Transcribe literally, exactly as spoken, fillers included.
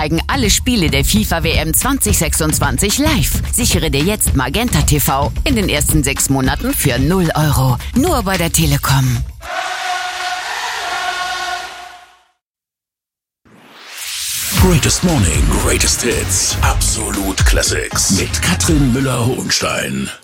zeigen alle Spiele der FIFA W M zwanzig sechsundzwanzig live. Sichere dir jetzt Magenta T V in den ersten sechs Monaten für null Euro. Nur bei der Telekom. Greatest Morning, Greatest Hits. Absolut Classics. Mit Katrin Müller-Hohenstein.